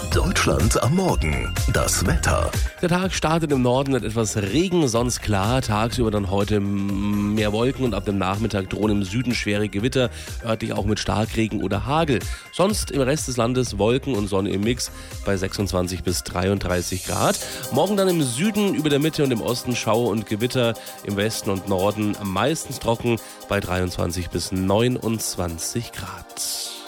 Deutschland am Morgen. Das Wetter. Der Tag startet im Norden mit etwas Regen, sonst klar. Tagsüber dann heute mehr Wolken und ab dem Nachmittag drohen im Süden schwere Gewitter, örtlich auch mit Starkregen oder Hagel. Sonst im Rest des Landes Wolken und Sonne im Mix bei 26 bis 33 Grad. Morgen dann im Süden, über der Mitte und im Osten Schauer und Gewitter, im Westen und Norden meistens trocken bei 23 bis 29 Grad.